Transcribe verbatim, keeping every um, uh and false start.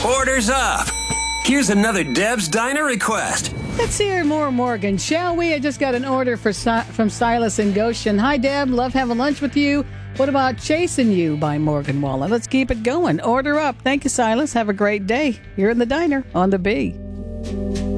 Orders up. Here's another Deb's Diner request. Let's hear more Morgan, shall we? I just got an order for si- from Silas in Goshen. Hi, Deb. Love having lunch with you. What about Chasing You by Morgan Wallen? Let's keep it going. Order up. Thank you, Silas. Have a great day. You're in the diner on the B.